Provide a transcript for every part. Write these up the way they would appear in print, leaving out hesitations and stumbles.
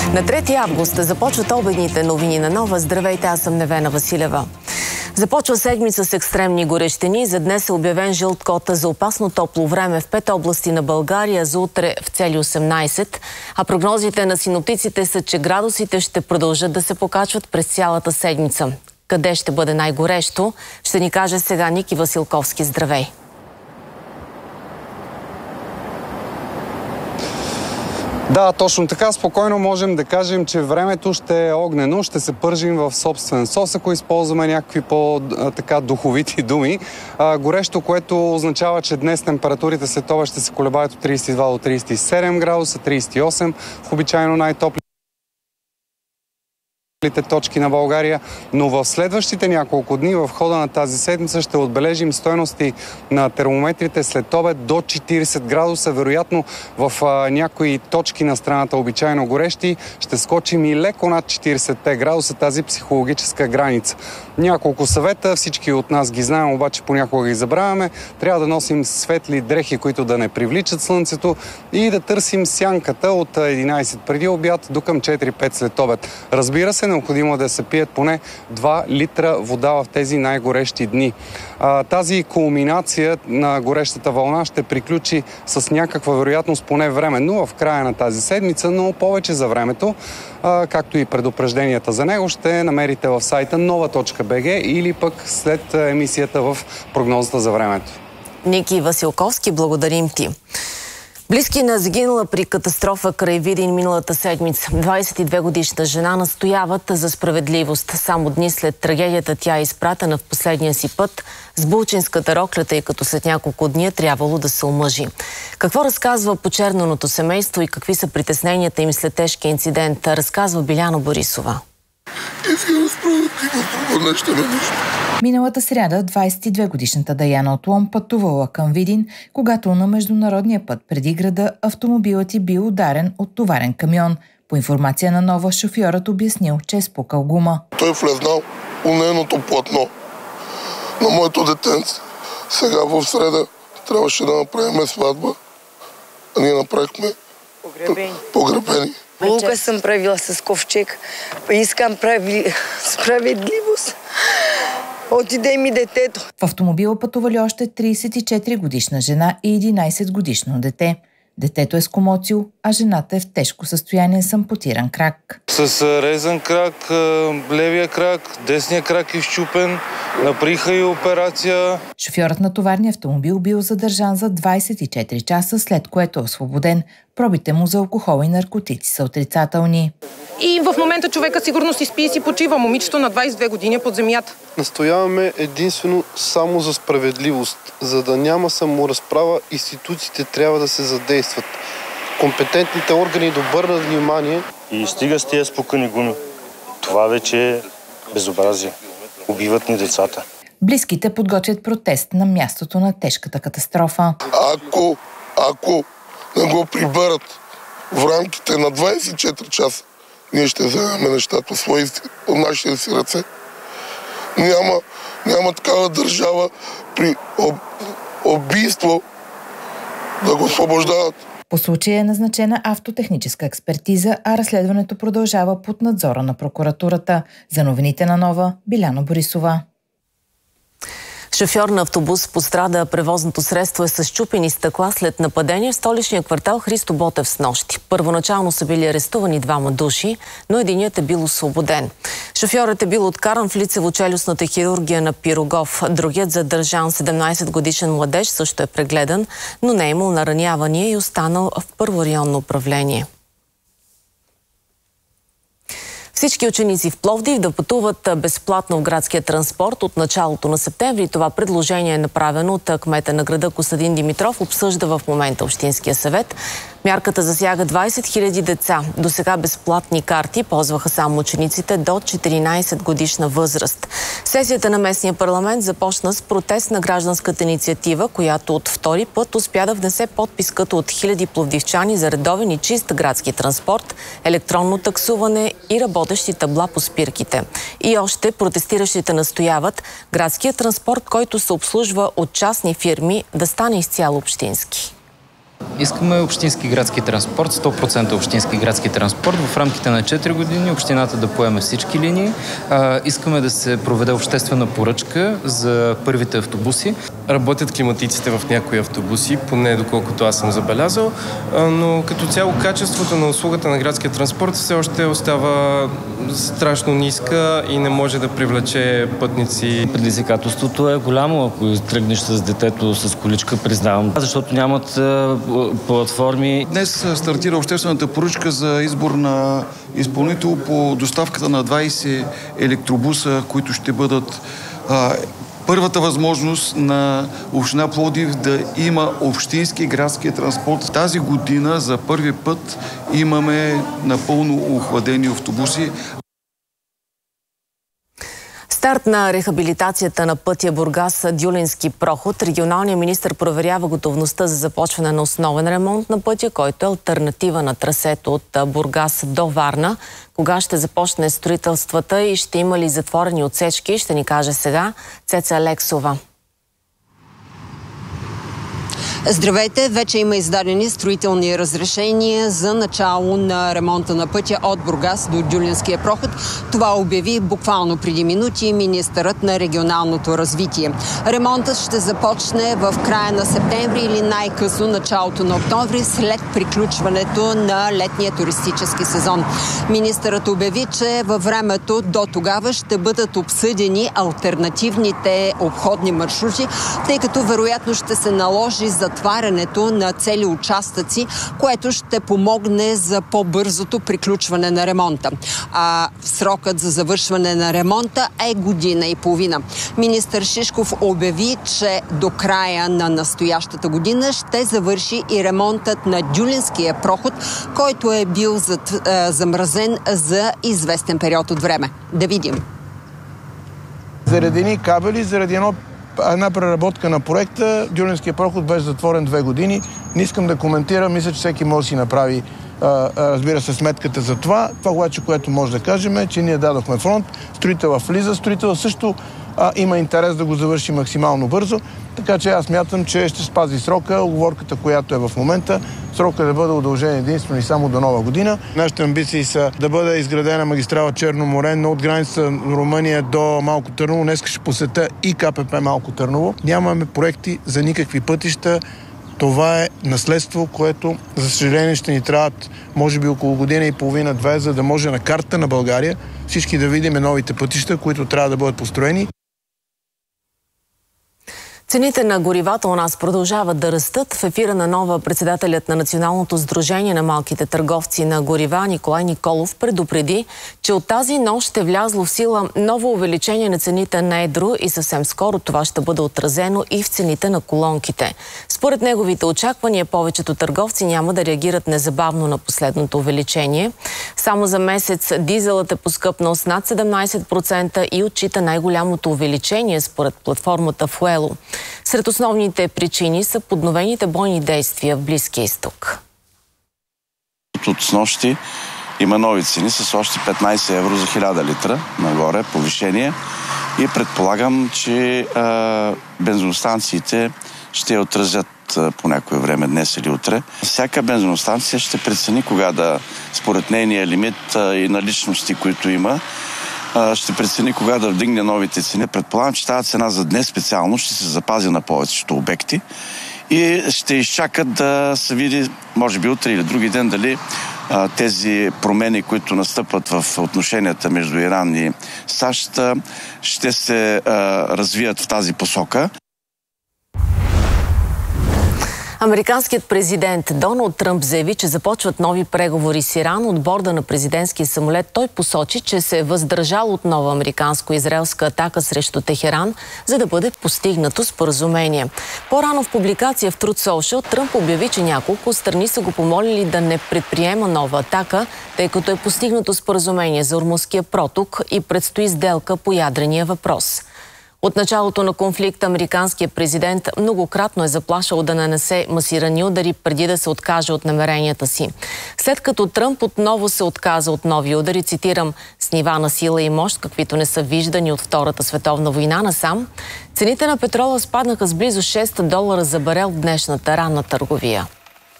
На 3 август започват обедните новини на Нова. Здравейте, аз съм Невена Василева. Започва седмица с екстремни горещини. За днес е обявен жълт код за опасно топло време в 5 области на България, за утре в цели 18. А прогнозите на синоптиците са, че градусите ще продължат да се покачват през цялата седмица. Къде ще бъде най-горещо, ще ни каже сега Ники Василковски. Здравей! Да, точно така. Спокойно можем да кажем, че времето ще е огнено, ще се пържим в собствен сос, ако използваме някакви по-духовити думи. Горещо, което означава, че днес температурите след това ще се колебаят от 32 до 37 градуса, 38 в обичайно най-топли точки на България, но в следващите няколко дни в хода на тази седмица ще отбележим стойности на термометрите след обед до 40 градуса. Вероятно в някои точки на страната обичайно горещи ще скочим и леко над 40 градуса, тази психологическа граница. Няколко съвета, всички от нас ги знаем, обаче понякога ги забравяме. Трябва да носим светли дрехи, които да не привличат слънцето, и да търсим сянката от 11 преди обяд до към 4-5 след обед. Разбира се, необходимо е да се пият поне 2 литра вода в тези най-горещи дни. Тази кулминация на горещата вълна ще приключи с някаква вероятност поне временно в края на тази седмица, но повече за времето, както и предупрежденията за него, ще намерите в сайта nova.bg или пък след емисията в прогнозата за времето. Ники Василковски, благодарим ти. Близки на загинала при катастрофа край Видин миналата седмица. 22-годишна жена настояват за справедливост. Само дни след трагедията тя е изпратена в последния си път с булчинската рокля, тъй като след няколко дни трябвало да се омъжи. Какво разказва почерненото семейство и какви са притесненията им след тежкия инцидент, разказва Биляна Борисова. Миналата сряда 22-годишната Даяна от Лом пътувала към Видин, когато на международния път преди града автомобилът й бил ударен от товарен камион. По информация на Нова, шофьорът обяснил, че е спукал гума. Той влезнал у нейното платно на моето детенце. Сега в среда трябваше да направим сватба, а ние направихме погребени. Лука съм правила с ковчег. Искам справедливост. Отиде ми детето. В автомобила пътували още 34-годишна жена и 11-годишно дете. Детето е с комоцио, а жената е в тежко състояние с ампутиран крак. С резан крак, левия крак, десния крак е счупен, направиха и операция. Шофьорът на товарния автомобил бил задържан за 24 часа, след което е освободен. Пробите му за алкохол и наркотици са отрицателни. И в момента човека сигурно си спи и си почива. Момичето на 22 години под земята. Настояваме единствено само за справедливост. За да няма саморазправа, институциите трябва да се задействат. Компетентните органи да обърнат внимание. И стига с тия спукани гуми. Това вече е безобразие. Убиват ни децата. Близките подготвят протест на мястото на тежката катастрофа. Ако не го приберат в рамките на 24 часа, ние ще вземем нещата в нашите си ръце. Няма такава държава при убийство да го освобождават. По случая е назначена автотехническа експертиза, а разследването продължава под надзора на прокуратурата. За новините на Нова, Биляна Борисова. Шофьор на автобус пострада, превозното средство е с счупени стъкла след нападение в столичния квартал Христо Ботев снощи. Първоначално са били арестувани 2 души, но единият е бил освободен. Шофьорът е бил откаран в лицево-челюстната хирургия на Пирогов. Другият, задържан 17-годишен младеж, също е прегледан, но не е имал наранявания и останал в първорайонно управление. Всички ученици в Пловдив да пътуват безплатно в градския транспорт от началото на септември. Това предложение е направено от кмета на града Костадин Димитров. Обсъжда в момента Общинския съвет. Мярката засяга 20 000 деца. Досега безплатни карти ползваха само учениците до 14 годишна възраст. Сесията на местния парламент започна с протест на гражданската инициатива, която от втори път успя да внесе подписката от хиляди пловдивчани за редовен и чист градски транспорт, електронно таксуване и работещи табла по спирките. И още протестиращите настояват градският транспорт, който се обслужва от частни фирми, да стане изцяло общински. Искаме общински градски транспорт, 100% общински градски транспорт. В рамките на 4 години общината да поеме всички линии. Искаме да се проведе обществена поръчка за първите автобуси. Работят климатиците в някои автобуси, поне доколкото аз съм забелязал, но като цяло качеството на услугата на градския транспорт все още остава страшно ниска и не може да привлече пътници. Предизвикателството е голямо, ако тръгнеш с детето с количка, признавам, защото нямат платформи. Днес стартира обществената поръчка за избор на изпълнител по доставката на 20 електробуса, които ще бъдат първата възможност на община Пловдив да има общински градски транспорт. Тази година за първи път имаме напълно охладени автобуси. Старт на рехабилитацията на пътя Бургас-Дюлински проход. Регионалният министър проверява готовността за започване на основен ремонт на пътя, който е алтернатива на трасето от Бургас до Варна. Кога ще започне строителствата и ще има ли затворени отсечки, ще ни каже сега Цеца Алексова. Здравейте! Вече има издадени строителни разрешения за начало на ремонта на пътя от Бургас до Дюлинския проход. Това обяви буквално преди минути министърът на регионалното развитие. Ремонтът ще започне в края на септември или най-късно началото на октомври, след приключването на летния туристически сезон. Министърът обяви, че във времето до тогава ще бъдат обсъдени алтернативните обходни маршрути, тъй като вероятно ще се наложи затварянето на цели участъци, което ще помогне за по-бързото приключване на ремонта. А срокът за завършване на ремонта е година и половина. Министър Шишков обяви, че до края на настоящата година ще завърши и ремонтът на Дюлинския проход, който е бил замразен за известен период от време. Да видим. Заради едни кабели, заради една преработка на проекта, Дюлинския проход беше затворен 2 години. Не искам да коментирам, мисля, че всеки може да си направи, разбира се, сметката за това. Това обаче, което може да кажем е, че ние дадохме фронт, строителът влиза, строителът също има интерес да го завърши максимално бързо, така че аз мятам, че ще спази срока, уговорката, която е в момента. Срокът да бъде удължен единствено и само до нова година. Нашите амбиции са да бъде изградена магистрала Черно море, но от границата на Румъния до Малко Търново. Днес ще посетя и КПП Малко Търново. Нямаме проекти за никакви пътища. Това е наследство, което, за съжаление, ще ни трябват може би около година и половина-две, за да може на картата на България всички да видим новите пътища, които трябва да бъдат построени. Цените на горивата у нас продължават да растат. В ефира на Нова председателят на Националното сдружение на малките търговци на горива Николай Николов предупреди, че от тази нощ ще влязло в сила ново увеличение на цените на едро и съвсем скоро това ще бъде отразено и в цените на колонките. Според неговите очаквания, повечето търговци няма да реагират незабавно на последното увеличение. Само за месец дизелът е поскъпнал с над 17% и отчита най-голямото увеличение според платформата Fuelo. Сред основните причини са подновените бойни действия в Близкия изток. От снощи има нови цени с още 15 евро за 1000 литра нагоре повишение и предполагам, че бензиностанциите ще я отразят по някое време, днес или утре. Всяка бензиностанция ще прецени кога да, според нейния лимит и наличности, които има, ще прецени кога да вдигне новите цени. Предполагам, че тази цена за днес специално ще се запази на повечето обекти и ще изчакат да се види, може би утре или други ден, дали тези промени, които настъпват в отношенията между Иран и САЩ, ще се развият в тази посока. Американският президент Доналд Тръмп заяви, че започват нови преговори с Иран. От борда на президентския самолет той посочи, че се е въздържал от нова американско-израелска атака срещу Техеран, за да бъде постигнато споразумение. По-рано в публикация в Truth Social Тръмп обяви, че няколко страни са го помолили да не предприема нова атака, тъй като е постигнато споразумение за Ормузския проток и предстои сделка по ядрения въпрос. От началото на конфликта американският президент многократно е заплашал да нанесе масирани удари преди да се откаже от намеренията си. След като Тръмп отново се отказа от нови удари, цитирам, с нива на сила и мощ, каквито не са виждани от Втората световна война насам, цените на петрола спаднаха с близо $6 за барел в днешната ранна търговия.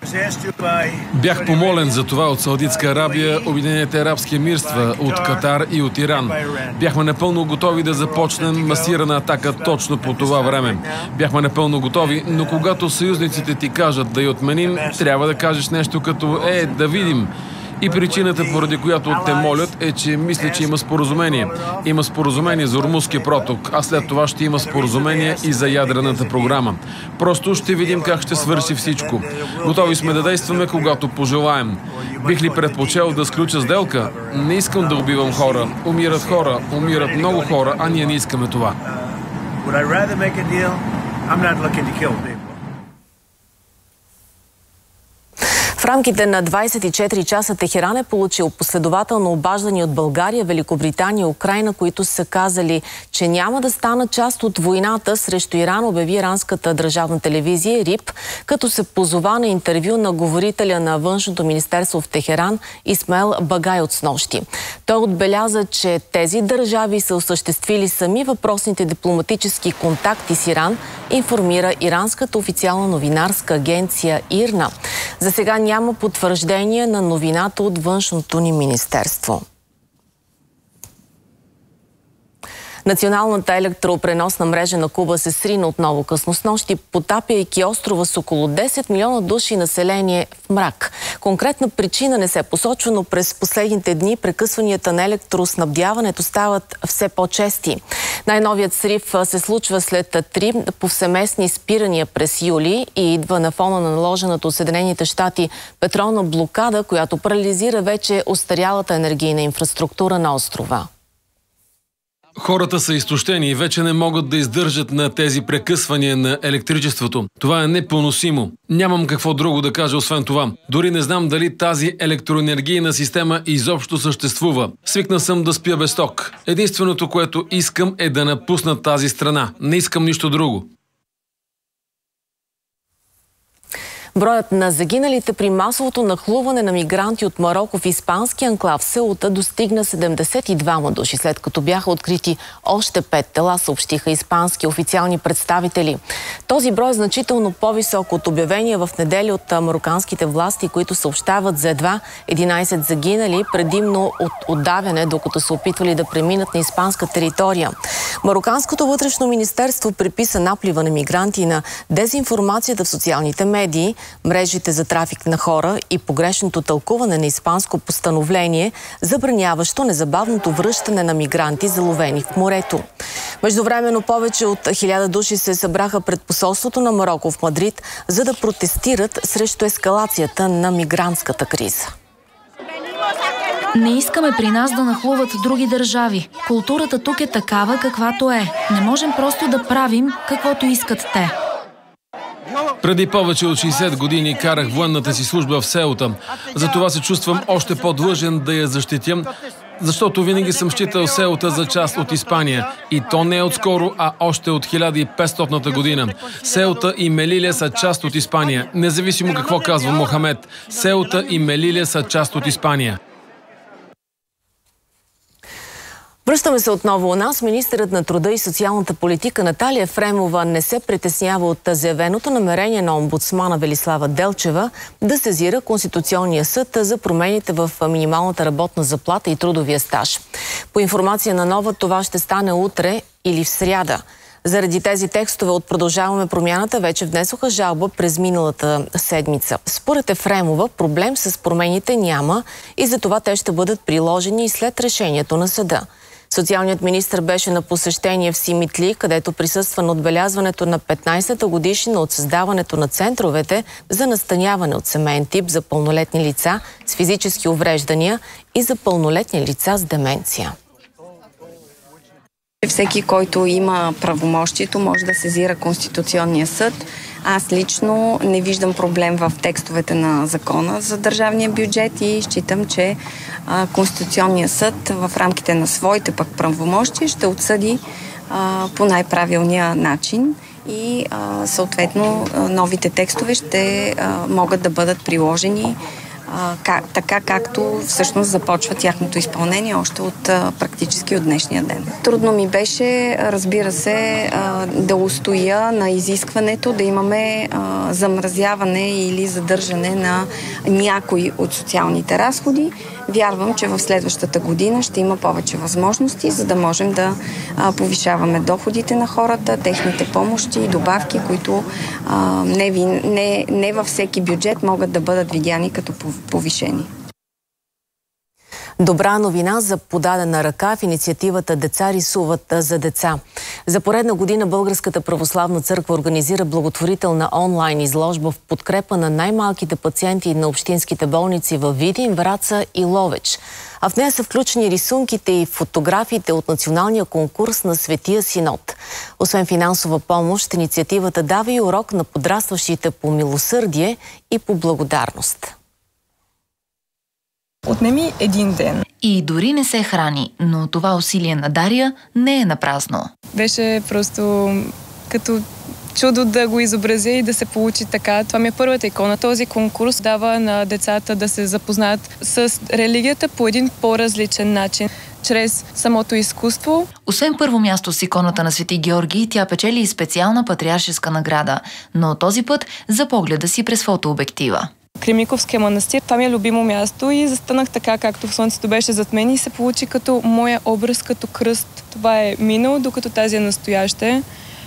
Бях помолен за това от Саудитска Арабия, Обединените арабски емирства, от Катар и от Иран. Бяхме напълно готови да започнем масирана атака точно по това време. Бяхме напълно готови, но когато съюзниците ти кажат да я отменим, трябва да кажеш нещо като да видим. И причината, поради която те молят, е, че мисля, че има споразумение. Има споразумение за Ормузския проток, а след това ще има споразумение и за ядрената програма. Просто ще видим как ще свърши всичко. Готови сме да действаме, когато пожелаем. Бих ли предпочел да сключа сделка? Не искам да убивам хора. Умират много хора, а ние не искаме това. В рамките на 24 часа Техеран е получил последователно обаждания от България, Великобритания и Украйна, които са казали, че няма да станат част от войната срещу Иран, обяви иранската държавна телевизия РИП, като се позова на интервю на говорителя на Външното министерство в Техеран Исмаел Багай от снощи. Той отбеляза, че тези държави са осъществили сами въпросните дипломатически контакти с Иран, информира иранската официална новинарска агенция ИРНА. За сега няма потвърждение на новината от Външното ни министерство. Националната електропреносна мрежа на Куба се срина отново късно снощи, потапяйки острова с около 10 милиона души население в мрак. Конкретна причина не се посочва, но през последните дни прекъсванията на електроснабдяването стават все по-чести. Най-новият срив се случва след 3 повсеместни спирания през юли и идва на фона на наложената от Съединените щати петролна блокада, която парализира вече остарялата енергийна инфраструктура на острова. Хората са изтощени и вече не могат да издържат на тези прекъсвания на електричеството. Това е непоносимо. Нямам какво друго да кажа освен това. Дори не знам дали тази електроенергийна система изобщо съществува. Свикна съм да спя без ток. Единственото, което искам, е да напусна тази страна. Не искам нищо друго. Броят на загиналите при масовото нахлуване на мигранти от Мароко в испански анклав Сеута достигна 72 души, след като бяха открити още 5 тела, съобщиха испански официални представители. Този брой е значително по-висок от обявения в неделя от мароканските власти, които съобщават за едва 11 загинали, предимно от отдавяне, докато се опитвали да преминат на испанска територия. Мароканското вътрешно министерство приписа наплива на мигранти на дезинформацията в социалните медии, мрежите за трафик на хора и погрешното тълкуване на испанско постановление, забраняващо незабавното връщане на мигранти, заловени в морето. Междувременно повече от 1000 души се събраха пред посолството на Мароко в Мадрид, за да протестират срещу ескалацията на мигрантската криза. Не искаме при нас да нахлуват други държави. Културата тук е такава, каквато е. Не можем просто да правим каквото искат те. Преди повече от 60 години карах военната си служба в Сеута. Затова се чувствам още по-длъжен да я защитя, защото винаги съм считал Сеута за част от Испания. И то не е отскоро, а още от 1500 година. Сеута и Мелилия са част от Испания. Независимо какво казва Мохамед, Сеута и Мелилия са част от Испания. Връщаме се отново у нас. Министърът на труда и социалната политика Наталия Ефремова не се притеснява от заявеното намерение на омбудсмана Велислава Делчева да сезира Конституционния съд за промените в минималната работна заплата и трудовия стаж. По информация на Нова, това ще стане утре или в сряда. Заради тези текстове от Продължаваме промяната вече внесоха жалба през миналата седмица. Според Ефремова проблем с промените няма и затова те ще бъдат приложени и след решението на съда. Социалният министър беше на посещение в Симитли, където присъства на отбелязването на 15-та годишнина от създаването на центровете за настаняване от семейен тип за пълнолетни лица с физически увреждания и за пълнолетни лица с деменция. Всеки, който има правомощието, може да сезира Конституционния съд. Аз лично не виждам проблем в текстовете на закона за държавния бюджет и считам, че Конституционният съд в рамките на своите пък правомощия ще отсъди по най-правилния начин и съответно новите текстове ще могат да бъдат приложени така както всъщност започва тяхното изпълнение още практически от днешния ден. Трудно ми беше, разбира се, да устоя на изискването да имаме замразяване или задържане на някои от социалните разходи. Вярвам, че в следващата година ще има повече възможности, за да можем да повишаваме доходите на хората, техните помощи и добавки, които не във всеки бюджет могат да бъдат видяни като повишени. Добра новина за подадена ръка в инициативата "Деца рисуват за деца". За поредна година Българската православна църква организира благотворителна онлайн изложба в подкрепа на най-малките пациенти на общинските болници във Видин, Враца и Ловеч. А в нея са включени рисунките и фотографиите от националния конкурс на Светия Синод. Освен финансова помощ, инициативата дава и урок на подрастващите по милосърдие и по благодарност. Отнеми един ден. И дори не се храни, но това усилие на Дария не е напразно. Беше просто като чудо да го изобразя и да се получи така. Това ми е първата икона. Този конкурс дава на децата да се запознаят с религията по един по-различен начин, чрез самото изкуство. Освен първо място с иконата на Свети Георги, тя печели и специална патриаршеска награда, но този път за погледа си през фотообектива. Кремиковския манастир, това ми е любимо място и застанах така, както слънцето беше зад мен и се получи като моя образ, като кръст. Това е минало, докато тази е настояще.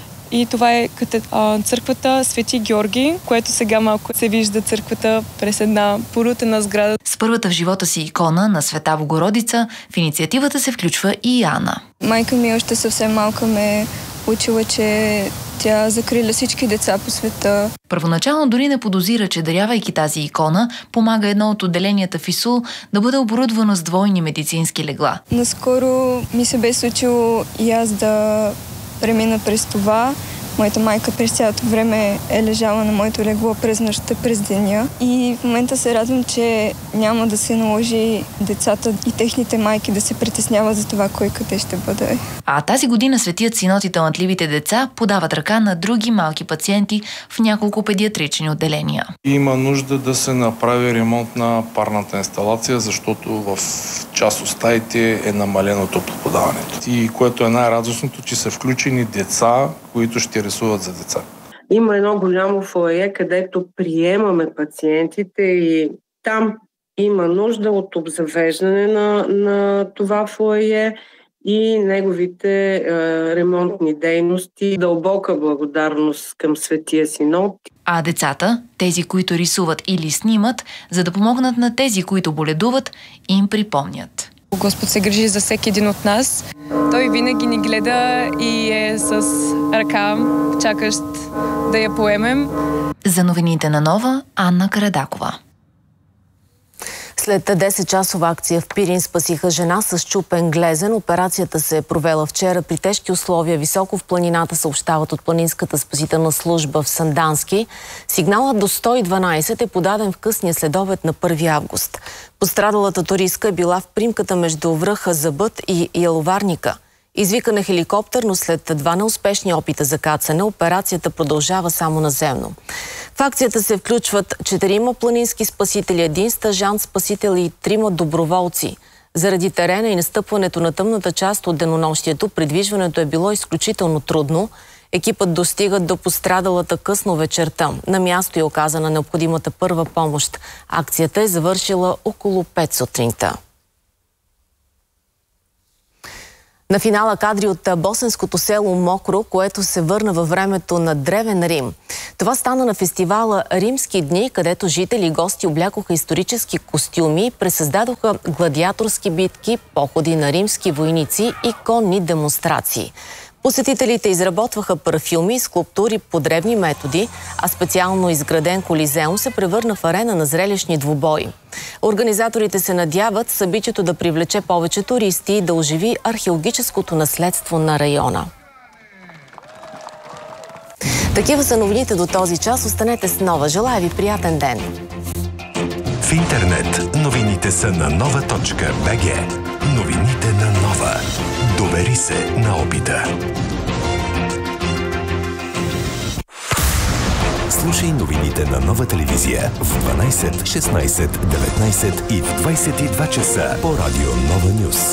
И това е църквата Свети Георги, което сега малко се вижда църквата през една порутена сграда. С първата в живота си икона на Света Богородица в инициативата се включва и Ана. Майка ми още съвсем малка ме учила, че тя закриля всички деца по света. Първоначално дори не подозира, че дарявайки тази икона, помага едно от отделенията в ИСУЛ да бъде оборудвано с двойни медицински легла. Наскоро ми се бе случило и аз да премина през това. Моята майка през цялото време е лежала на моето легло през нощта, през деня. И в момента се радвам, че няма да се наложи децата и техните майки да се притесняват за това кой къде ще бъде. А тази година Светият Синод и талантливите деца подават ръка на други малки пациенти в няколко педиатрични отделения. Има нужда да се направи ремонт на парната инсталация, защото в част от стаите е намалено топлоподаването. И което е най-радостното, че са включени деца, които ще рисуват за деца. Има едно голямо фоайе, където приемаме пациентите и там има нужда от обзавеждане на това фоайе и неговите ремонтни дейности. Дълбока благодарност към Светия Синод. А децата, тези, които рисуват или снимат, за да помогнат на тези, които боледуват, им припомнят. Господ се грижи за всеки един от нас. Той винаги ни гледа и е с ръка, чакащ да я поемем. За новините на Нова, Анна Карадакова. След 10-часова акция в Пирин спасиха жена с счупен глезен. Операцията се е провела вчера при тежки условия, високо в планината, съобщават от Планинската спасителна служба в Сандански. Сигналът до 112 е подаден в късния следобед на 1 август. Пострадалата туристка е била в примката между връха Забът и Яловарника. Извикан е хеликоптер, но след 2 неуспешни опита за кацане, операцията продължава само наземно. В акцията се включват 4 планински спасители, 1 стажант-спасител и 3 доброволци. Заради терена и настъпването на тъмната част от денонощието, придвижването е било изключително трудно. Екипът достига до пострадалата късно вечерта. На място е оказана необходимата първа помощ. Акцията е завършила около 5 сутринта. На финала кадри от босенското село Мокро, което се върна във времето на Древен Рим. Това стана на фестивала Римски дни, където жители и гости облякоха исторически костюми и пресъздадоха гладиаторски битки, походи на римски войници и конни демонстрации. Посетителите изработваха парфюми и скулптури по древни методи, а специално изграден колизеум се превърна в арена на зрелищни двубои. Организаторите се надяват събитието да привлече повече туристи и да оживи археологическото наследство на района. Такива са новините до този час. Останете с Нова. Желая ви приятен ден! В интернет новините са на nova.bg. Новините на Нова. Довери се на опита. Слушай новините новините на Нова телевизия в 12, 16, 19 и в 22 часа по радио Нова Нюз.